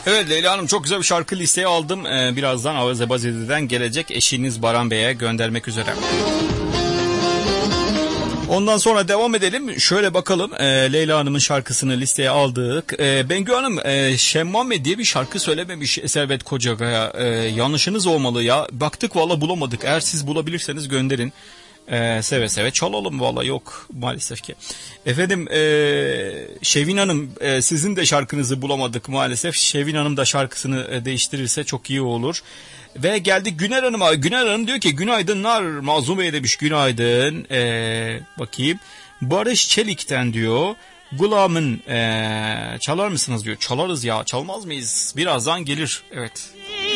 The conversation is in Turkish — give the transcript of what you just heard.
Evet Leyla Hanım, çok güzel bir şarkı listeye aldım. Birazdan Avazebazede'den gelecek, eşiniz Baran Bey'e göndermek üzere. Ondan sonra devam edelim. Şöyle bakalım, Leyla Hanım'ın şarkısını listeye aldık. Bengü Hanım Şemmame diye bir şarkı söylememiş Servet Kocakaya. Yanlışınız olmalı ya. Baktık valla bulamadık. Eğer siz bulabilirseniz gönderin. Seve seve çalalım, valla yok maalesef ki. Efendim Şevin Hanım, sizin de şarkınızı bulamadık maalesef. Şevin Hanım da şarkısını değiştirirse çok iyi olur. Ve geldik Güner Hanım'a. Güner Hanım diyor ki günaydınlar. Mazlum Bey demiş günaydın. Bakayım. Barış Çelik'ten diyor. Gulam'ın çalar mısınız diyor. Çalarız ya, çalmaz mıyız? Birazdan gelir. Evet.